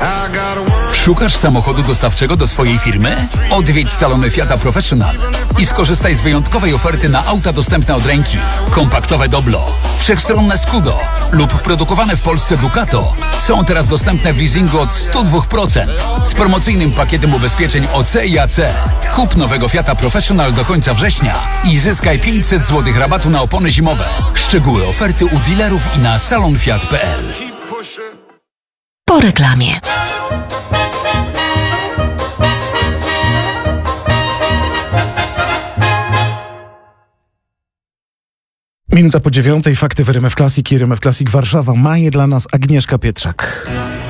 Szukasz samochodu dostawczego do swojej firmy? Odwiedź salony Fiata Professional i skorzystaj z wyjątkowej oferty na auta dostępne od ręki. Kompaktowe Doblo, wszechstronne Scudo lub produkowane w Polsce Ducato są teraz dostępne w leasingu od 102% z promocyjnym pakietem ubezpieczeń OC i AC. Kup nowego Fiata Professional do końca września i zyskaj 500 zł rabatu na opony zimowe. Szczegóły oferty u dealerów i na salonfiat.pl. Po reklamie. Minuta po 9:00, fakty w RMF Classic i RMF Classic Warszawa. Ma je dla nas Agnieszka Pietrzak.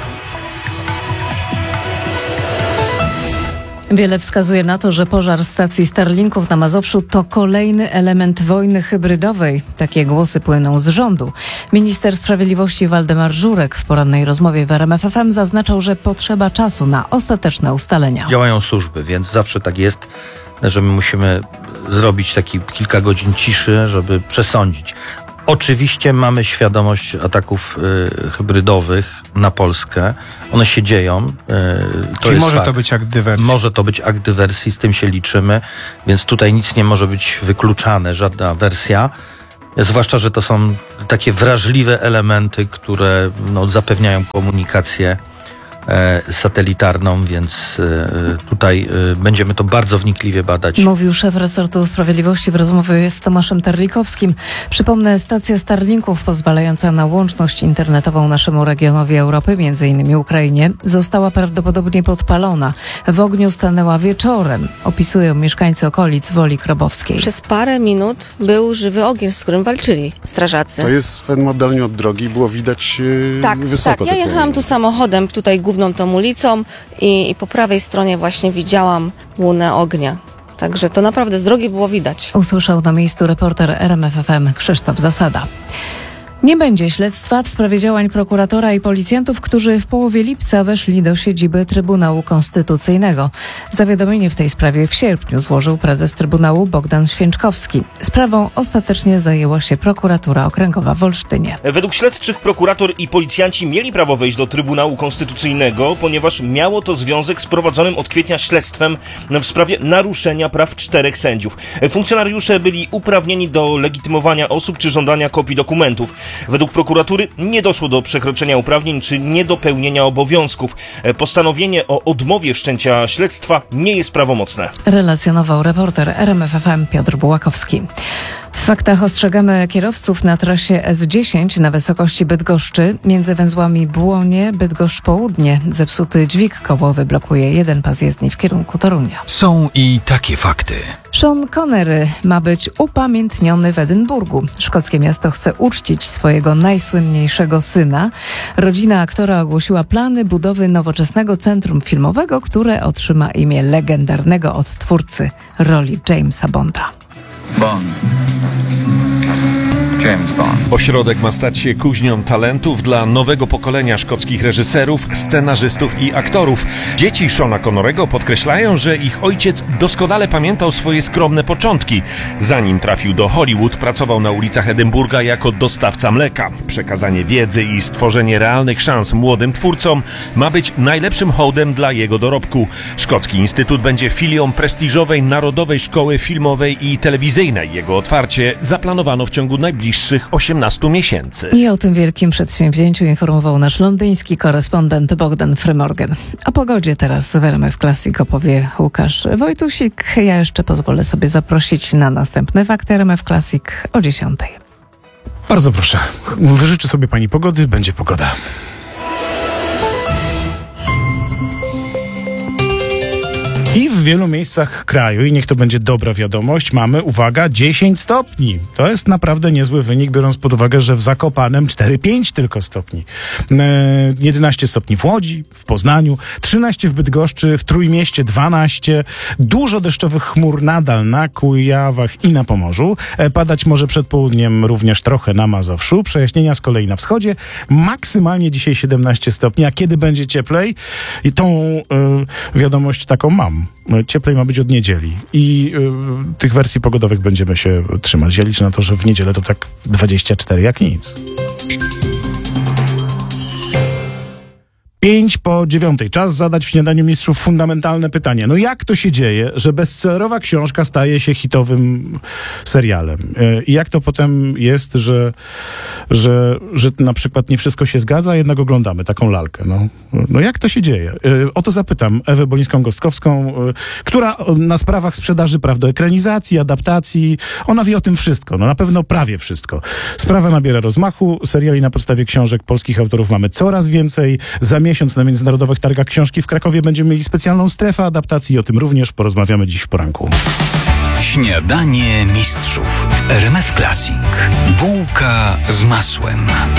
Wiele wskazuje na to, że pożar stacji Starlinków na Mazowszu to kolejny element wojny hybrydowej. Takie głosy płyną z rządu. Minister Sprawiedliwości Waldemar Żurek w porannej rozmowie w RMF FM zaznaczał, że potrzeba czasu na ostateczne ustalenia. Działają służby, więc zawsze tak jest, że my musimy zrobić taki kilka godzin ciszy, żeby przesądzić. Oczywiście mamy świadomość ataków hybrydowych na Polskę. One się dzieją. Czyli może to być akt dywersji. Może to być akt dywersji, z tym się liczymy, więc tutaj nic nie może być wykluczane, żadna wersja. Zwłaszcza, że to są takie wrażliwe elementy, które zapewniają komunikację satelitarną, więc tutaj będziemy to bardzo wnikliwie badać. Mówił szef resortu sprawiedliwości w rozmowie z Tomaszem Terlikowskim. Przypomnę, stacja Starlinków pozwalająca na łączność internetową naszemu regionowi Europy, m.in. Ukrainie, została prawdopodobnie podpalona. W ogniu stanęła wieczorem, opisują mieszkańcy okolic Woli Krobowskiej. Przez parę minut był żywy ogień, z którym walczyli strażacy. To jest w pewnym oddaleniu od drogi, było widać wysoko. Tak, ja jechałam tu samochodem, tutaj główną tą ulicą i po prawej stronie właśnie widziałam łunę ognia. Także to naprawdę z drogi było widać. Usłyszał na miejscu reporter RMF FM Krzysztof Zasada. Nie będzie śledztwa w sprawie działań prokuratora i policjantów, którzy w połowie lipca weszli do siedziby Trybunału Konstytucyjnego. Zawiadomienie w tej sprawie w sierpniu złożył prezes Trybunału Bogdan Święczkowski. Sprawą ostatecznie zajęła się prokuratura okręgowa w Olsztynie. Według śledczych prokurator i policjanci mieli prawo wejść do Trybunału Konstytucyjnego, ponieważ miało to związek z prowadzonym od kwietnia śledztwem w sprawie naruszenia praw 4 sędziów. Funkcjonariusze byli uprawnieni do legitymowania osób czy żądania kopii dokumentów. Według prokuratury nie doszło do przekroczenia uprawnień czy niedopełnienia obowiązków. Postanowienie o odmowie wszczęcia śledztwa nie jest prawomocne. Relacjonował reporter RMF FM Piotr Bułakowski. W faktach ostrzegamy kierowców na trasie S10 na wysokości Bydgoszczy między węzłami Błonie, Bydgoszcz Południe. Zepsuty dźwig kołowy blokuje jeden pas jezdni w kierunku Torunia. Są i takie fakty. Sean Connery ma być upamiętniony w Edynburgu. Szkockie miasto chce uczcić swojego najsłynniejszego syna. Rodzina aktora ogłosiła plany budowy nowoczesnego centrum filmowego, które otrzyma imię legendarnego odtwórcy roli Jamesa Bonda. Bond. James Bond. Ośrodek ma stać się kuźnią talentów dla nowego pokolenia szkockich reżyserów, scenarzystów i aktorów. Dzieci Seana Connerego podkreślają, że ich ojciec doskonale pamiętał swoje skromne początki. Zanim trafił do Hollywood, pracował na ulicach Edynburga jako dostawca mleka. Przekazanie wiedzy i stworzenie realnych szans młodym twórcom ma być najlepszym hołdem dla jego dorobku. Szkocki Instytut będzie filią prestiżowej Narodowej Szkoły Filmowej i Telewizyjnej. Jego otwarcie zaplanowano w ciągu najbliższych 18 miesięcy. I o tym wielkim przedsięwzięciu informował nasz londyński korespondent Bogdan Frymorgan. O pogodzie teraz w RMF Classic opowie Łukasz Wojtusik. Ja jeszcze pozwolę sobie zaprosić na następne fakty RMF Classic o 10:00. Bardzo proszę. Wyżyczy sobie pani pogody, będzie pogoda. I w wielu miejscach kraju, i niech to będzie dobra wiadomość, mamy, uwaga, 10 stopni. To jest naprawdę niezły wynik, biorąc pod uwagę, że w Zakopanem 4-5 tylko stopni. 11 stopni w Łodzi, w Poznaniu, 13 w Bydgoszczy, w Trójmieście 12. Dużo deszczowych chmur nadal na Kujawach i na Pomorzu. Padać może przed południem również trochę na Mazowszu. Przejaśnienia z kolei na wschodzie. Maksymalnie dzisiaj 17 stopni. A kiedy będzie cieplej? I tą wiadomość taką mam. Cieplej ma być od niedzieli i tych wersji pogodowych będziemy się trzymać. Ja liczę na to, że w niedzielę to tak 24 jak nic. 8:05. Czas zadać w Śniadaniu Mistrzów fundamentalne pytanie. No jak to się dzieje, że bestsellerowa książka staje się hitowym serialem? I jak to potem jest, że na przykład nie wszystko się zgadza, a jednak oglądamy taką lalkę? No jak to się dzieje? O to zapytam Ewę Bolińską-Gostkowską, która na sprawach sprzedaży praw do ekranizacji, adaptacji, ona wie o tym wszystko. No na pewno prawie wszystko. Sprawa nabiera rozmachu. Seriali na podstawie książek polskich autorów mamy coraz więcej. Za miesiąc na Międzynarodowych Targach Książki w Krakowie będziemy mieli specjalną strefę adaptacji. O tym również porozmawiamy dziś w poranku. Śniadanie Mistrzów w RMF Classic. Bułka z masłem.